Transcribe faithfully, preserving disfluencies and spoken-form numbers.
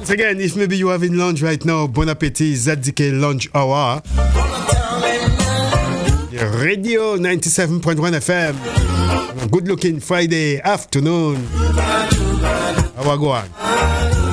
Once again, if maybe you having lunch right now, bon appetit, Z D K lunch hour. Radio ninety-seven point one F M. Good looking Friday afternoon. How are you going?